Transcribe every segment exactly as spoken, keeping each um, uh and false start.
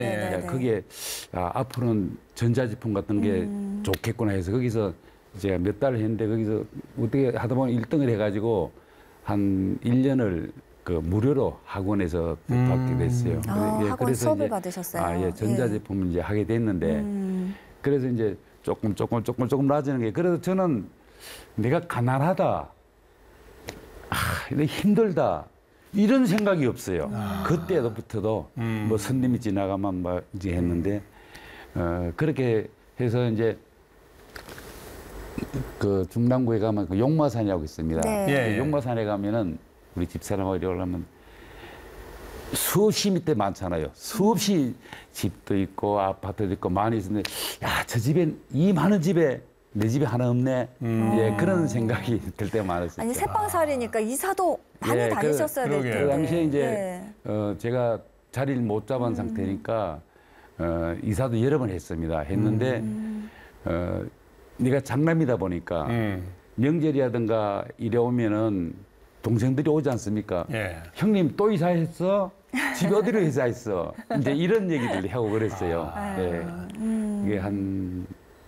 예, 네네네. 그게 아, 앞으로는 전자제품 같은 게 음. 좋겠구나 해서 거기서 제가 몇 달을 했는데 거기서 어떻게 하다 보면 일 등을 해가지고 한 일 년을 그 무료로 학원에서 음. 받게 됐어요. 아, 그래- 예, 학원 그래서 수업을 이제 받으셨어요. 아, 예, 전자제품을 이제 하게 됐는데 음. 그래서 이제 조금 조금 조금 조금 나아지는 게 그래서 저는 내가 가난하다, 아, 이래 힘들다 이런 생각이 없어요. 그때부터도 음. 뭐 손님이 지나가면 막 이제 했는데 어, 그렇게 해서 이제 그 중랑구에 가면 그 용마산이라고 있습니다. 네. 예, 그 예. 용마산에 가면은 우리 집사람하고 이리 올라면 수없이 밑에 많잖아요. 수없이 집도 있고 아파트도 있고 많이 있는데 야, 저 집에 이 많은 집에 내 집에 하나 없네. 음. 예, 그런 생각이 들 때 많았어요. 아니 새빵살이니까 이사도 많이 예, 그- 다니셨어야 될 그러게요. 텐데. 그 당시에 이제 예. 어, 제가 자리를 못 잡은 상태니까 어, 이사도 여러 번 했습니다. 했는데 음. 어, 네가 장남이다 보니까 음. 명절이라든가 이래 오면은 동생들이 오지 않습니까? 예. 형님 또 이사했어? 집에 어디로 이사했어? 이제 이런 얘기들 하고 그랬어요. 아. 예. 음. 이게 한,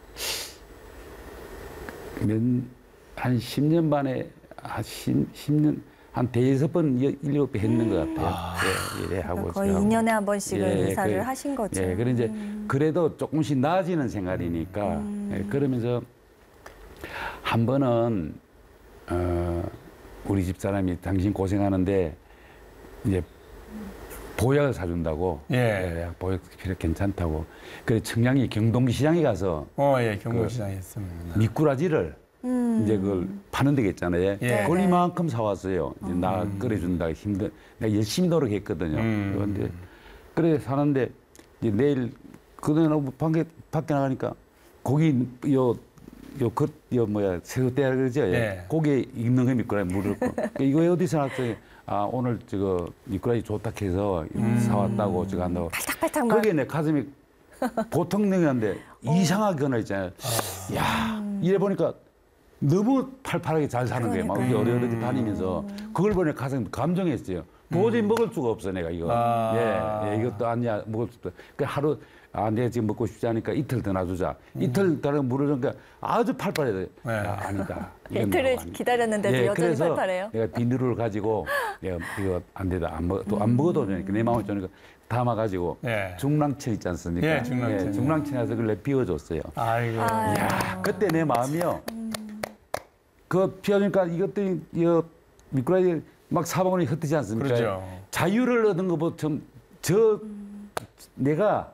몇, 한 십 년 만에, 한 십, 십 년, 한 대여섯 번, 여- 일곱 번 했는 것 같아요. 아. 예, 예, 하고. 거의 제가 이 년에 한 번씩은 예, 이사를 그- 하신 거죠. 예, 그래 이제 음. 그래도 조금씩 나아지는 생활이니까 음. 예, 그러면서 한 번은 어, 우리 집 사람이 당신 고생하는데 이제 보약을 사준다고 예. 예, 보약 필요 괜찮다고 그래 청량리 경동시장에 가서 어, 예, 경동시장에 했습니다. 미꾸라지를 음. 이제 그걸 파는 데가 있잖아요. 예. 그걸 이만큼 사왔어요. 이제 나 끓여준다 힘들 내가 열심히 노력했거든요. 음. 그런데 그래 사는데 이제 내일 그날 밖에 밖에 나가니까 고기 요요그요 뭐야 새우대야 그러죠. 예. 예. 고기에 익는 거 미꾸라지 물을 거. 이거 어디서 났어요? 아 오늘 저거 미꾸라지 좋다 해서 사왔다고 저거 한다고. 팔딱팔딱 막. 그게 내 가슴이 보통 능한데 이상하게 그나 있잖아요. 야 이래 보니까 너무 팔팔하게 잘 사는 거예요. 막 그러니까요. 어려어렵게 다니면서 그걸 보니 가슴 감정했어요. 도저히 먹을 수가 없어 내가 이거. 아. 예, 예, 이것도 아니야 먹을 수도. 그 하루 아 내가 지금 먹고 싶지 않으니까 이틀 더 놔두자. 이틀 더 물을 주니까 아주 팔팔해. 네. 야, 아니다. 이건 이틀을 너무 아니다. 기다렸는데도 여전히 그래서 팔팔해요? 내가 비누를 가지고 내가 이거 안 되다 안 먹, 또안 먹어도 되니까 내 마음을 주니까 담아가지고 예. 중랑천 있지 않습니까? 예, 중랑천. 중랑천에서 그걸 내가 비워줬어요. 아이고. 아유. 야, 그때 내 마음이요. 그 피하니까 이것들이 이 미꾸라지 막 사방울이 흩어지지 않습니까? 그렇죠. 자유를 얻은 것보다 저 내가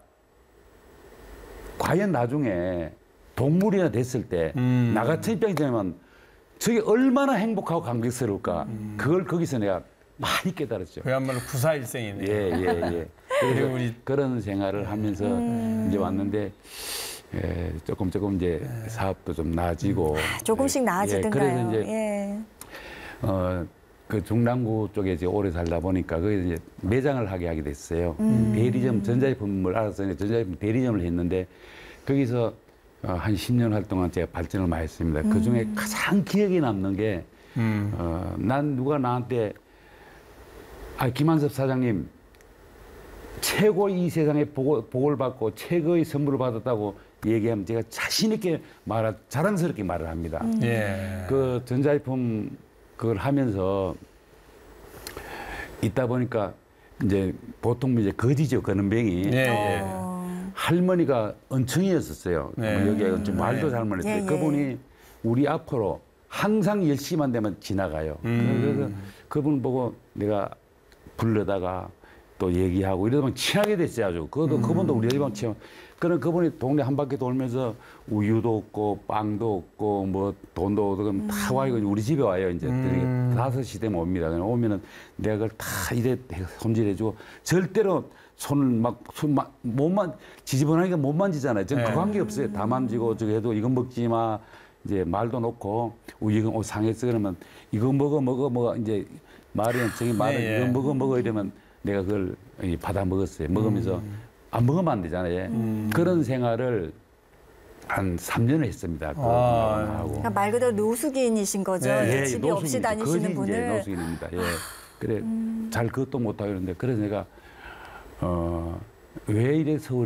과연 나중에 동물이나 됐을 때 음. 나같이 입장이 되면 저게 얼마나 행복하고 감격스러울까. 그걸 거기서 내가 많이 깨달았죠. 그야말로 구사일생이네. 예, 예, 예. 그리고 그래서 우리 그런 생활을 하면서 이제 왔는데 예, 조금 조금 이제 사업도 좀 나아지고 조금씩 예, 나아지던가요. 그래서 이제 예. 어, 그 중랑구 쪽에 이제 오래 살다 보니까 거기서 이제 매장을 하게 하게 됐어요. 음. 대리점 전자제품을 알아서 이제 전자제품 대리점을 했는데 거기서 어, 한 십 년 활동한 제가 발전을 많이 했습니다. 그 중에 음. 가장 기억에 남는 게 음. 어, 난 누가 나한테 아 김한섭 사장님 최고 이 세상에 복을, 복을 받고 최고의 선물을 받았다고 얘기하면 제가 자신 있게 말 자랑스럽게 말을 합니다. 음. 예. 그 전자제품 그걸 하면서 있다 보니까 이제 보통 이제 거지죠 거는뱅이 예, 예. 어. 할머니가 은청이었었어요. 네. 뭐 여기가 좀 말도 네. 잘 못했어요. 예, 예. 그분이 우리 앞으로 항상 열 시만 되면 지나가요. 음. 그래서 그분 보고 내가 불러다가 또 얘기하고 이러다 친하게 됐어요. 아주. 그것도 음. 그분도 우리 집안 친구. 그런 그분이 동네 한 바퀴 돌면서 우유도 없고 빵도 없고 뭐 돈도 없고 그럼 다 와요. 우리 집에 와요. 이제 음. 다섯 시 되면 옵니다. 그냥 오면은 내가 그걸 다 이래 손질해주고 절대로 손을 막, 손 막, 못만, 지지분하니까 못 만지잖아요. 저는 네. 그 관계 없어요. 다 만지고, 저기 해도 이건 먹지 마. 이제 말도 놓고, 우, 이건 어, 상했어. 그러면 이거 먹어, 먹어, 먹어. 이제 말은, 저기 말은 네, 예. 이거 먹어, 먹어. 이러면 내가 그걸 받아 먹었어요. 먹으면서 음. 안 먹으면 안 되잖아요. 음. 그런 생활을 한 삼 년을 했습니다. 그 아. 하고. 그러니까 말 그대로 노숙인이신 거죠. 네. 이제 예, 집이 없이 노숙인이죠. 다니시는 거의 이제 분을. 아. 노숙인입니다. 예. 그래 잘 그것도 못하고 이러는데 그래서 내가 어 왜 이래 서울